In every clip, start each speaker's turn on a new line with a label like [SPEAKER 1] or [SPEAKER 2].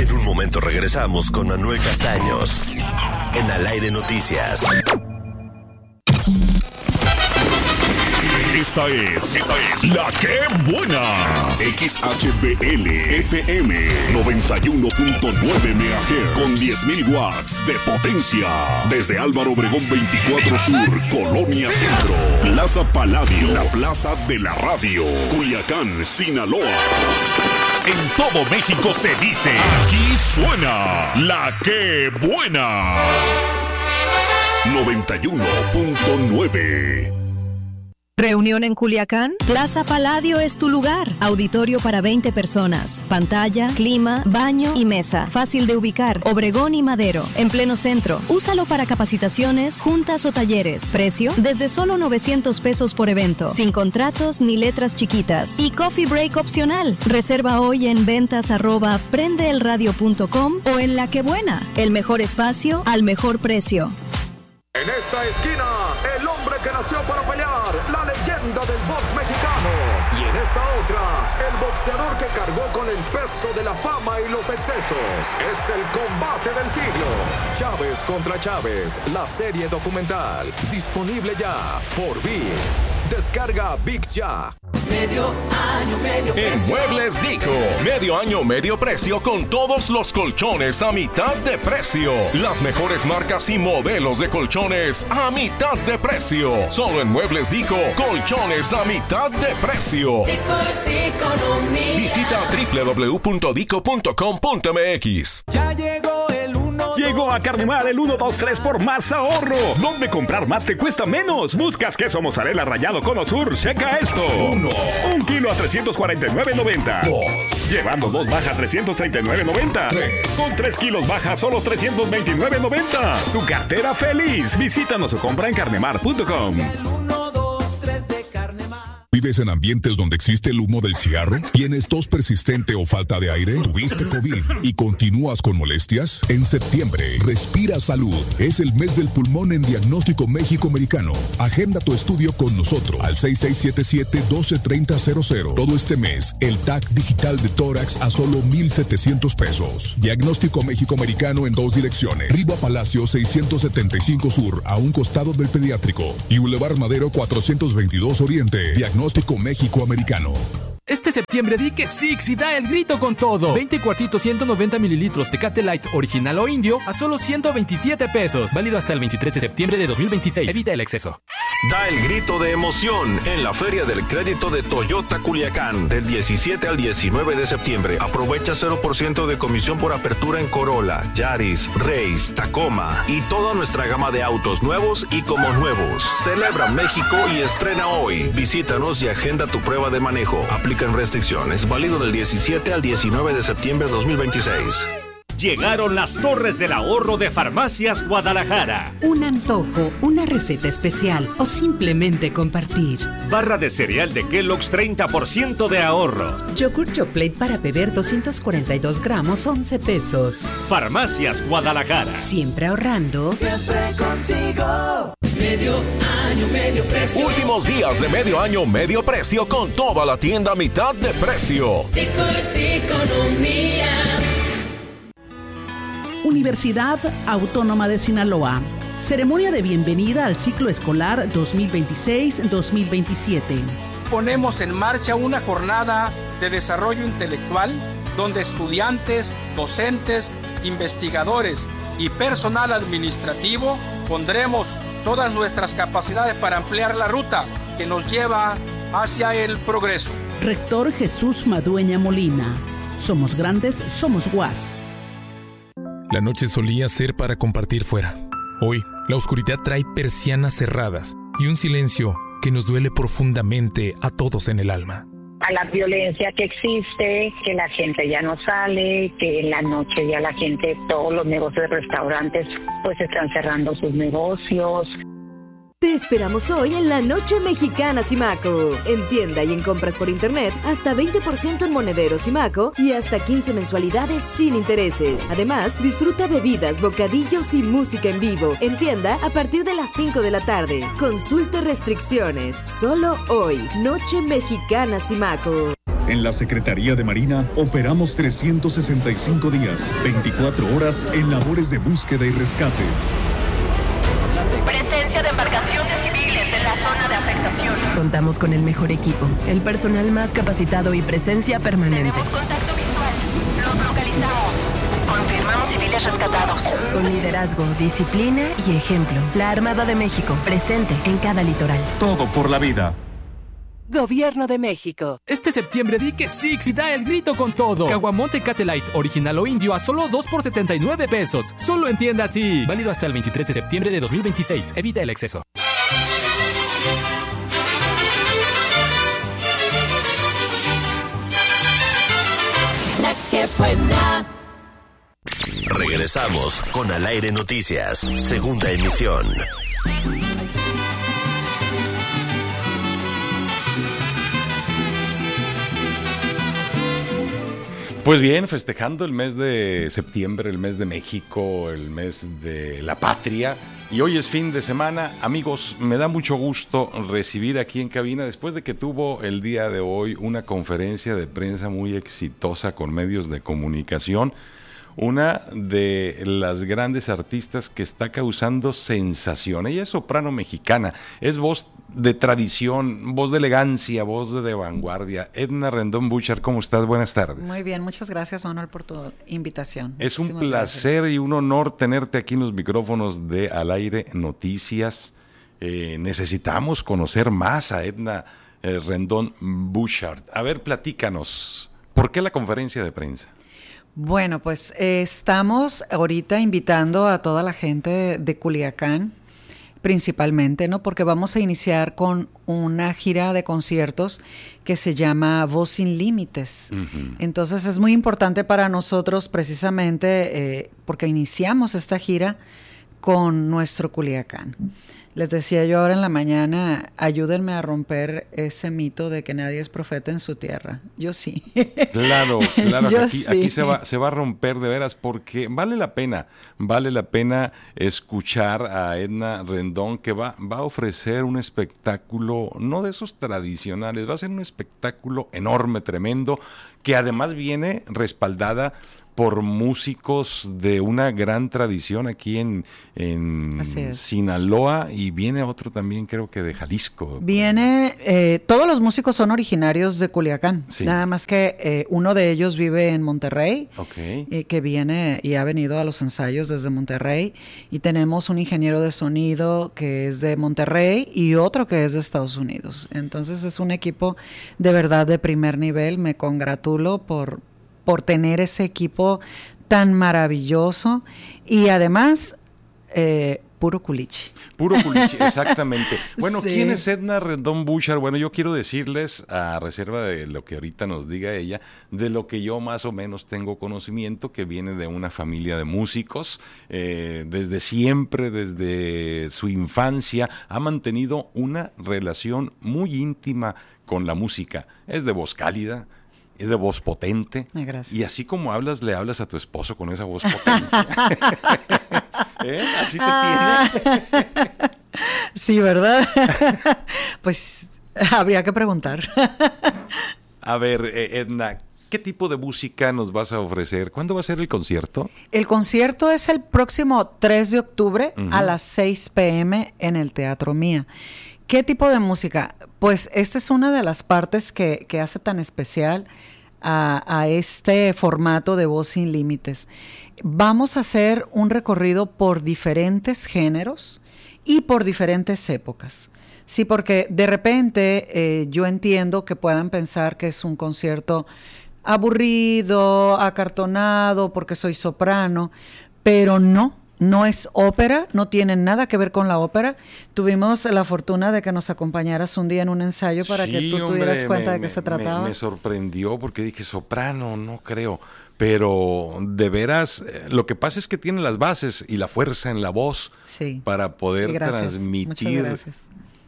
[SPEAKER 1] En un momento regresamos con Manuel Castaños en Al Aire Noticias.
[SPEAKER 2] Esta es La Que Buena. XHBL FM 91.9 MHz con 10.000 watts de potencia. Desde Álvaro Obregón 24 Sur, Colonia Centro. Plaza Paladio, la plaza de la radio. Culiacán, Sinaloa. En todo México se dice, aquí suena La Que Buena. 91.9.
[SPEAKER 3] Reunión en Culiacán. Plaza Paladio es tu lugar. Auditorio para 20 personas. Pantalla, clima, baño y mesa. Fácil de ubicar. Obregón y Madero. En pleno centro. Úsalo para capacitaciones, juntas o talleres. Precio, desde solo 900 pesos por evento. Sin contratos ni letras chiquitas. Y coffee break opcional. Reserva hoy en ventas@prendeelradio.com o en La Que Buena. El mejor espacio al mejor precio.
[SPEAKER 4] En esta esquina, el hombre que nació para pelear, la leyenda del box mexicano. Y en esta otra, el boxeador que cargó con el peso de la fama y los excesos. Es el combate del siglo. Chávez contra Chávez, la serie documental. Disponible ya por ViX. Descarga ViX ya.
[SPEAKER 5] Medio año, medio precio.
[SPEAKER 2] En Muebles Dico, medio año, medio precio con todos los colchones a mitad de precio. Las mejores marcas y modelos de colchones a mitad de precio. Solo en Muebles Dico, colchones a mitad de precio.
[SPEAKER 5] Dico es economía.
[SPEAKER 2] Visita www.dico.com.mx.
[SPEAKER 5] Ya llegó el 1.
[SPEAKER 6] Llegó a Carnemar el 1, 2, 3 por más ahorro. ¿Dónde comprar más te cuesta menos? Buscas queso mozzarella rallado Cono Sur. Checa esto.
[SPEAKER 2] 1.
[SPEAKER 6] Un kilo a 349.90.
[SPEAKER 2] 2.
[SPEAKER 6] Llevando 2 baja a 339.90.
[SPEAKER 2] 3.
[SPEAKER 6] Con 3 kilos baja solo 329.90. Tu cartera feliz. Visítanos o compra en carnemar.com.
[SPEAKER 7] ¿Vives en ambientes donde existe el humo del cigarro? ¿Tienes tos persistente o falta de aire? ¿Tuviste COVID y continúas con molestias? En septiembre, Respira Salud. Es el mes del pulmón en Diagnóstico México Americano. Agenda tu estudio con nosotros al 6677-123000. Todo este mes, el TAC digital de tórax a solo 1,700 pesos. Diagnóstico México Americano en 2 direcciones. Riva Palacio 675 Sur, a un costado del pediátrico. Y Boulevard Madero 422 Oriente. Diagnóstico México Americano.
[SPEAKER 8] Este septiembre di que Six y da el grito con todo. 20 cuartitos 190 mililitros Tecate Light original o indio a solo 127 pesos. Válido hasta el 23 de septiembre de 2026. Evita el exceso.
[SPEAKER 1] Da el grito de emoción en la Feria del Crédito de Toyota Culiacán del 17 al 19 de septiembre. Aprovecha 0% de comisión por apertura en Corolla, Yaris, Race, Tacoma y toda nuestra gama de autos nuevos y como nuevos. Celebra México y estrena hoy. Visítanos y agenda tu prueba de manejo. Aplican restricciones. Válido del 17 al 19 de septiembre de 2026.
[SPEAKER 9] Llegaron las Torres del Ahorro de Farmacias Guadalajara.
[SPEAKER 10] Un antojo, una receta especial o simplemente compartir.
[SPEAKER 9] Barra de cereal de Kellogg's 30% de ahorro.
[SPEAKER 10] Yogurt Chocolate para beber 242 gramos 11 pesos.
[SPEAKER 9] Farmacias Guadalajara.
[SPEAKER 10] Siempre ahorrando.
[SPEAKER 5] Siempre contigo. Medio año, medio precio.
[SPEAKER 2] Últimos días de medio año, medio precio con toda la tienda a mitad de precio.
[SPEAKER 5] Dico es economía.
[SPEAKER 11] Universidad Autónoma de Sinaloa. Ceremonia de bienvenida al ciclo escolar 2026-2027.
[SPEAKER 12] Ponemos en marcha una jornada de desarrollo intelectual donde estudiantes, docentes, investigadores y personal administrativo pondremos todas nuestras capacidades para ampliar la ruta que nos lleva hacia el progreso.
[SPEAKER 11] Rector Jesús Madueña Molina. Somos grandes, somos UAS.
[SPEAKER 13] La noche solía ser para compartir fuera. Hoy, la oscuridad trae persianas cerradas y un silencio que nos duele profundamente a todos en el alma.
[SPEAKER 14] A la violencia que existe, que la gente ya no sale, que en la noche ya la gente, todos los negocios de restaurantes, pues están cerrando sus negocios.
[SPEAKER 15] Te esperamos hoy en la Noche Mexicana Simaco. En tienda y en compras por internet, hasta 20% en monederos Simaco y hasta 15 mensualidades sin intereses. Además, disfruta bebidas, bocadillos y música en vivo. En tienda a partir de las 5 de la tarde. Consulte restricciones. Solo hoy. Noche Mexicana Simaco.
[SPEAKER 16] En la Secretaría de Marina operamos 365 días, 24 horas en labores de búsqueda y rescate.
[SPEAKER 17] Presencia de embarcaciones civiles en la zona de afectación.
[SPEAKER 18] Contamos con el mejor equipo, el personal más capacitado y presencia permanente.
[SPEAKER 17] Tenemos contacto visual. Los localizamos. Confirmamos civiles rescatados.
[SPEAKER 18] Con liderazgo, disciplina y ejemplo. La Armada de México, presente en cada litoral.
[SPEAKER 16] Todo por la vida.
[SPEAKER 19] Gobierno de México.
[SPEAKER 8] Este septiembre di que Six y da el grito con todo. Caguamón Tecate Light, original o indio, a solo 2 por 79 pesos. Solo en tienda Six. Válido hasta el 23 de septiembre de 2026. Evita el exceso.
[SPEAKER 5] La que buena.
[SPEAKER 20] Regresamos con Al Aire Noticias, segunda emisión.
[SPEAKER 21] Pues bien, festejando el mes de septiembre, el mes de México, el mes de la patria, y hoy es fin de semana. Amigos, me da mucho gusto recibir aquí en cabina, después de que tuvo el día de hoy una conferencia de prensa muy exitosa con medios de comunicación, una de las grandes artistas que está causando sensación. Ella es soprano mexicana, es voz de tradición, voz de elegancia, voz de vanguardia. Edna Rendón Bouchard, ¿cómo estás? Buenas tardes.
[SPEAKER 22] Muy bien, muchas gracias, Manuel, por tu invitación.
[SPEAKER 21] Es un placer y un honor tenerte aquí en los micrófonos de Al Aire Noticias. Necesitamos conocer más a Edna Rendón Bouchard. A ver, platícanos, ¿por qué la conferencia de prensa?
[SPEAKER 22] Bueno, pues estamos ahorita invitando a toda la gente de Culiacán, principalmente, ¿no? Porque vamos a iniciar con una gira de conciertos que se llama Voz Sin Límites. Uh-huh. Entonces es muy importante para nosotros precisamente porque iniciamos esta gira con nuestro Culiacán. Les decía yo ahora en la mañana, ayúdenme a romper ese mito de que nadie es profeta en su tierra. Yo sí. Claro,
[SPEAKER 21] aquí se va a romper de veras, porque vale la pena escuchar a Edna Rendón, que va a ofrecer un espectáculo, no de esos tradicionales, va a ser un espectáculo enorme, tremendo, que además viene respaldada por músicos de una gran tradición aquí en Sinaloa, y viene otro también, creo que de Jalisco.
[SPEAKER 22] Todos los músicos son originarios de Culiacán, sí. Nada más que uno de ellos vive en Monterrey, okay. Que viene y ha venido a los ensayos desde Monterrey, y tenemos un ingeniero de sonido que es de Monterrey y otro que es de Estados Unidos. Entonces es un equipo de verdad de primer nivel. Me congratulo por tener ese equipo tan maravilloso, y además puro culichi.
[SPEAKER 21] Puro culichi, exactamente. Bueno, sí. ¿Quién es Edna Rendón Bouchard? Bueno, yo quiero decirles, a reserva de lo que ahorita nos diga ella, de lo que yo más o menos tengo conocimiento, que viene de una familia de músicos, desde siempre, desde su infancia, ha mantenido una relación muy íntima con la música. Es de voz cálida, es de voz potente.
[SPEAKER 22] Gracias.
[SPEAKER 21] Y así como hablas, le hablas a tu esposo con esa voz potente. Así te tiene.
[SPEAKER 22] Sí, ¿verdad? Pues habría que preguntar.
[SPEAKER 21] A ver, Edna, ¿qué tipo de música nos vas a ofrecer? ¿Cuándo va a ser el concierto?
[SPEAKER 22] El concierto es el próximo 3 de octubre a las 6 p.m. en el Teatro Mía. ¿Qué tipo de música? Pues esta es una de las partes que hace tan especial a este formato de Voz Sin Límites. Vamos a hacer un recorrido por diferentes géneros y por diferentes épocas. Sí, porque de repente yo entiendo que puedan pensar que es un concierto aburrido, acartonado, porque soy soprano, pero no es ópera, no tiene nada que ver con la ópera. Tuvimos la fortuna de que nos acompañaras un día en un ensayo para que tú te dieras cuenta de qué se trataba.
[SPEAKER 21] Me sorprendió porque dije, soprano, no creo. Pero de veras, lo que pasa es que tiene las bases y la fuerza en la voz, sí, para poder transmitir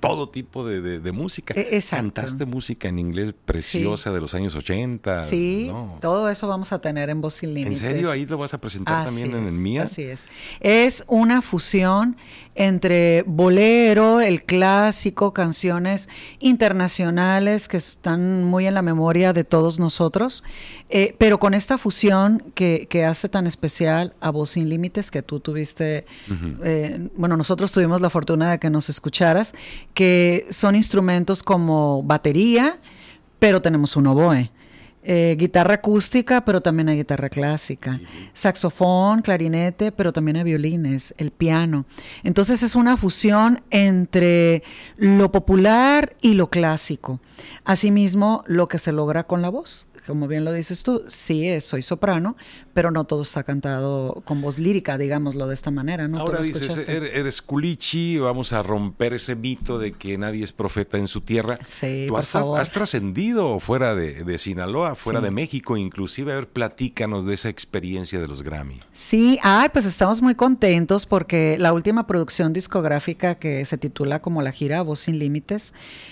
[SPEAKER 21] todo tipo de música.
[SPEAKER 22] Exacto.
[SPEAKER 21] Cantaste música en inglés preciosa de los años 80.
[SPEAKER 22] Sí,
[SPEAKER 21] ¿no?
[SPEAKER 22] todo eso vamos a tener en Voz Sin Límites.
[SPEAKER 21] ¿En serio? ¿Ahí lo vas a presentar también en el MIA?
[SPEAKER 22] Así es. Es una fusión entre bolero, el clásico, canciones internacionales que están muy en la memoria de todos nosotros, pero con esta fusión que hace tan especial a Voz Sin Límites, que tú tuviste, bueno, nosotros tuvimos la fortuna de que nos escucharas, que son instrumentos como batería, pero tenemos un oboe. Guitarra acústica, pero también hay guitarra clásica, saxofón, clarinete, pero también hay violines, el piano. Entonces es una fusión entre lo popular y lo clásico. Asimismo, lo que se logra con la voz. Como bien lo dices tú, sí, soy soprano, pero no todo está cantado con voz lírica, digámoslo de esta manera, ¿no?
[SPEAKER 21] Ahora dices, eres culichi, vamos a romper ese mito de que nadie es profeta en su tierra.
[SPEAKER 22] Sí,
[SPEAKER 21] Tú has trascendido fuera de Sinaloa, fuera de México, inclusive. A ver, platícanos de esa experiencia de los Grammy.
[SPEAKER 22] Sí, pues estamos muy contentos porque la última producción discográfica que se titula como La Gira Voz Sin Límites,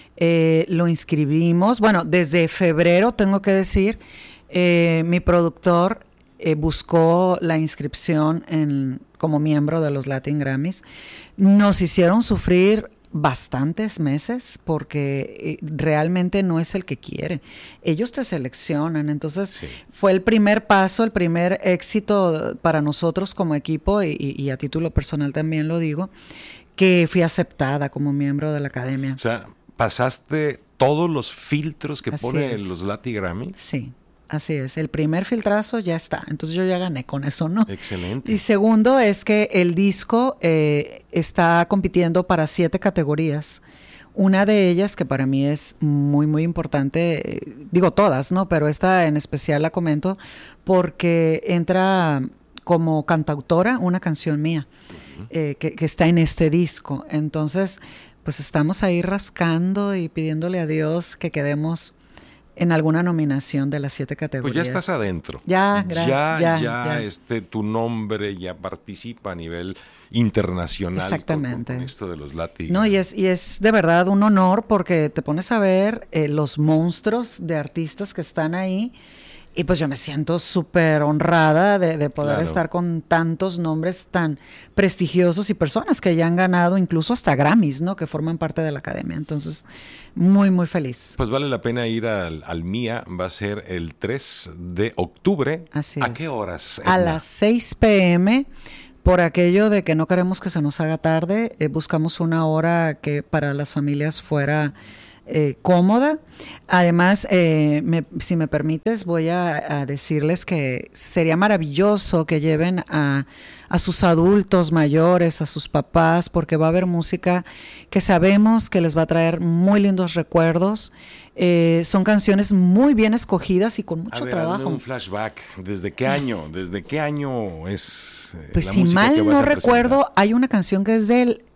[SPEAKER 22] lo inscribimos, bueno, desde febrero tengo que decir, mi productor buscó la inscripción como miembro de los Latin Grammys. Nos hicieron sufrir bastantes meses porque realmente no es el que quiere. Ellos te seleccionan, entonces fue el primer paso, el primer éxito para nosotros como equipo y a título personal también lo digo, que fui aceptada como miembro de la academia.
[SPEAKER 21] O sea, ¿pasaste todos los filtros que ponen los Latin Grammy?
[SPEAKER 22] Sí, así es. El primer filtrazo ya está. Entonces yo ya gané con eso, ¿no?
[SPEAKER 21] Excelente.
[SPEAKER 22] Y segundo es que el disco está compitiendo para 7 categorías. Una de ellas, que para mí es muy, muy importante, digo todas, ¿no? Pero esta en especial la comento porque entra como cantautora una canción mía que está en este disco. Entonces, pues estamos ahí rascando y pidiéndole a Dios que quedemos en alguna nominación de las 7 categorías.
[SPEAKER 21] Pues ya estás adentro.
[SPEAKER 22] Ya, gracias.
[SPEAKER 21] Ya. Tu nombre ya participa a nivel internacional.
[SPEAKER 22] Exactamente.
[SPEAKER 21] Con esto de los Latin.
[SPEAKER 22] No, y es de verdad un honor porque te pones a ver los monstruos de artistas que están ahí. Y pues yo me siento súper honrada de poder estar con tantos nombres tan prestigiosos y personas que ya han ganado incluso hasta Grammys, ¿no? Que forman parte de la academia. Entonces, muy, muy feliz.
[SPEAKER 21] Pues vale la pena ir al MIA. Va a ser el 3 de octubre.
[SPEAKER 22] Así
[SPEAKER 21] ¿A
[SPEAKER 22] es.
[SPEAKER 21] qué horas,
[SPEAKER 22] A
[SPEAKER 21] Edna?
[SPEAKER 22] las 6 p.m., por aquello de que no queremos que se nos haga tarde. Buscamos una hora que para las familias fuera cómoda. Además, si me permites, voy a decirles que sería maravilloso que lleven a sus adultos mayores, a sus papás, porque va a haber música que sabemos que les va a traer muy lindos recuerdos. Son canciones muy bien escogidas y con mucho trabajo.
[SPEAKER 21] Hazme un flashback. ¿Desde qué año? ¿Desde qué año es
[SPEAKER 22] pues
[SPEAKER 21] la
[SPEAKER 22] si
[SPEAKER 21] música
[SPEAKER 22] mal
[SPEAKER 21] que vas
[SPEAKER 22] no
[SPEAKER 21] a presentar?
[SPEAKER 22] recuerdo, hay una canción que es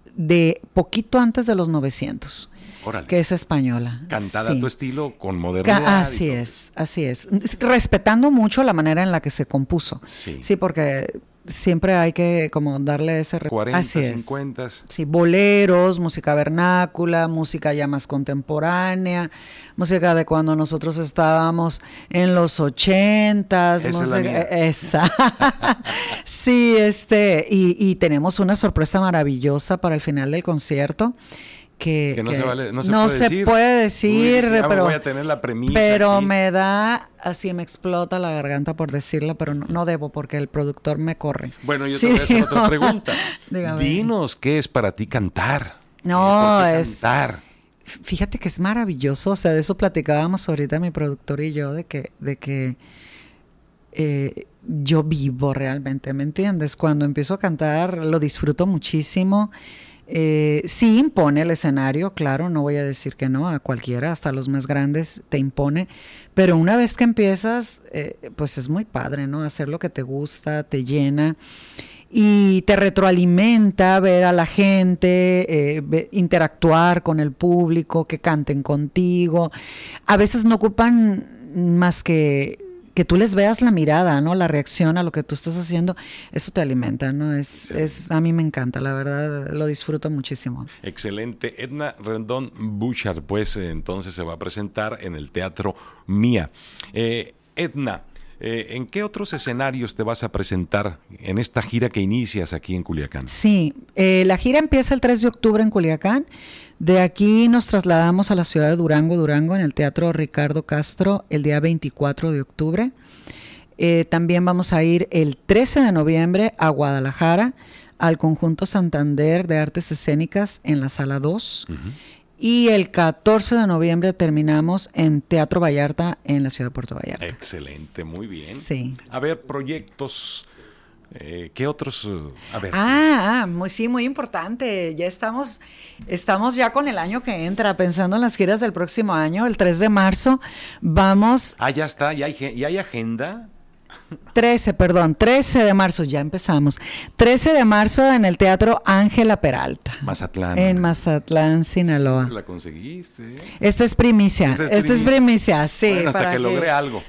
[SPEAKER 22] de poquito antes de los 900.
[SPEAKER 21] Órale.
[SPEAKER 22] Que es española.
[SPEAKER 21] Cantada a tu estilo, con modernidad.
[SPEAKER 22] Así es. Respetando mucho la manera en la que se compuso. Sí, porque siempre hay que como darle ese
[SPEAKER 21] 40,
[SPEAKER 22] así
[SPEAKER 21] 50.
[SPEAKER 22] Es. Sí, boleros, música vernácula, música ya más contemporánea, música de cuando nosotros estábamos en los 80s.
[SPEAKER 21] Esa
[SPEAKER 22] música,
[SPEAKER 21] es la mía.
[SPEAKER 22] Esa. Sí, y tenemos una sorpresa maravillosa para el final del concierto. Que
[SPEAKER 21] no se puede decir.
[SPEAKER 22] Uy,
[SPEAKER 21] pero voy a tener la premisa
[SPEAKER 22] pero
[SPEAKER 21] aquí.
[SPEAKER 22] me da, así me explota la garganta por decirla, pero no debo porque el productor me corre.
[SPEAKER 21] Bueno, yo te voy a hacer otra pregunta.
[SPEAKER 22] Dígame.
[SPEAKER 21] Dinos, ¿qué es para ti cantar?
[SPEAKER 22] No,
[SPEAKER 21] ¿Por qué cantar?
[SPEAKER 22] Fíjate que es maravilloso, o sea, de eso platicábamos ahorita mi productor y yo, de que yo vivo realmente, ¿me entiendes? Cuando empiezo a cantar lo disfruto muchísimo. Sí impone el escenario, claro, no voy a decir que no, a cualquiera, hasta los más grandes te impone, pero una vez que empiezas, pues es muy padre, ¿no? Hacer lo que te gusta, te llena y te retroalimenta ver a la gente, interactuar con el público, que canten contigo. A veces no ocupan más que que tú les veas la mirada, ¿no? La reacción a lo que tú estás haciendo, eso te alimenta, ¿no? A mí me encanta, la verdad, lo disfruto muchísimo.
[SPEAKER 21] Excelente. Edna Rendón Bouchard, pues entonces se va a presentar en el Teatro Mía. Edna, ¿en qué otros escenarios te vas a presentar en esta gira que inicias aquí en Culiacán?
[SPEAKER 22] Sí, la gira empieza el 3 de octubre en Culiacán. De aquí nos trasladamos a la ciudad de Durango, en el Teatro Ricardo Castro, el día 24 de octubre. También vamos a ir el 13 de noviembre a Guadalajara, al Conjunto Santander de Artes Escénicas en la Sala 2. Uh-huh. Y el 14 de noviembre terminamos en Teatro Vallarta, en la ciudad de Puerto Vallarta.
[SPEAKER 21] Excelente, muy bien.
[SPEAKER 22] Sí.
[SPEAKER 21] A ver, proyectos... ¿qué otros? A ver.
[SPEAKER 22] Muy importante. Ya estamos ya con el año que entra, pensando en las giras del próximo año. El 3 de marzo vamos...
[SPEAKER 21] Ya está, ¿ya hay agenda?
[SPEAKER 22] 13 de marzo, ya empezamos. 13 de marzo en el Teatro Ángela Peralta.
[SPEAKER 21] Mazatlán.
[SPEAKER 22] En Mazatlán, Sinaloa.
[SPEAKER 21] Sí, la conseguiste.
[SPEAKER 22] Esta es primicia, sí.
[SPEAKER 21] Bueno, hasta que logré algo.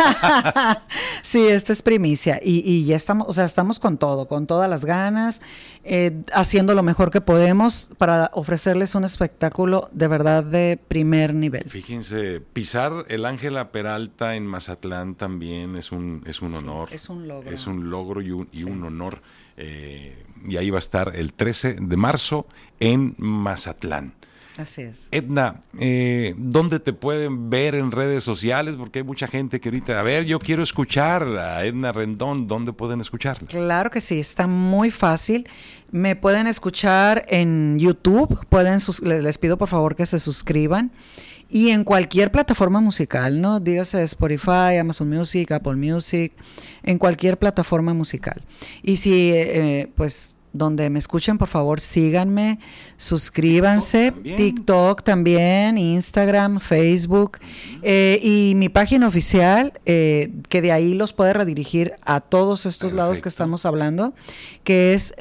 [SPEAKER 22] Sí, esta es primicia. Y ya estamos con todo, con todas las ganas, haciendo lo mejor que podemos para ofrecerles un espectáculo de verdad de primer nivel.
[SPEAKER 21] Fíjense, pisar el Ángela Peralta en Mazatlán también es un honor.
[SPEAKER 22] Es un logro.
[SPEAKER 21] Es un logro y un honor. Y ahí va a estar el 13 de marzo en Mazatlán.
[SPEAKER 22] Así es.
[SPEAKER 21] Edna, ¿dónde te pueden ver en redes sociales? Porque hay mucha gente que ahorita, yo quiero escuchar a Edna Rendón, ¿dónde pueden escucharla?
[SPEAKER 22] Claro que sí, está muy fácil. Me pueden escuchar en YouTube, les pido por favor que se suscriban. Y en cualquier plataforma musical, ¿no? Dígase Spotify, Amazon Music, Apple Music, en cualquier plataforma musical. Y si, donde me escuchen, por favor, síganme, suscríbanse, TikTok también, Instagram, Facebook, y mi página oficial, que de ahí los puede redirigir a todos estos lados que estamos hablando, que es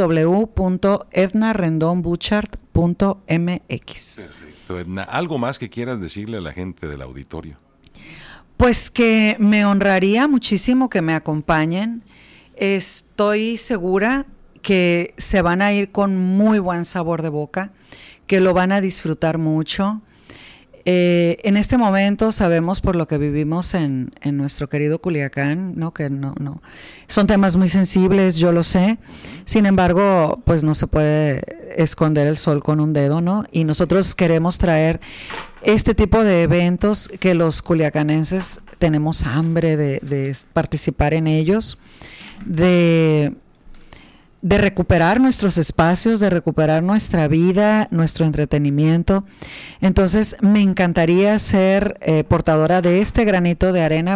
[SPEAKER 22] www.ednarendonbouchard.mx.
[SPEAKER 21] Edna, ¿algo más que quieras decirle a la gente del auditorio?
[SPEAKER 22] Pues que me honraría muchísimo que me acompañen. Estoy segura que se van a ir con muy buen sabor de boca, que lo van a disfrutar mucho. En este momento sabemos por lo que vivimos en nuestro querido Culiacán, ¿no? Que no son temas muy sensibles, yo lo sé. Sin embargo, pues no se puede esconder el sol con un dedo, ¿no? Y nosotros queremos traer este tipo de eventos que los culiacanenses tenemos hambre de participar en ellos, de recuperar nuestros espacios, de recuperar nuestra vida, nuestro entretenimiento. Entonces, me encantaría ser portadora de este granito de arena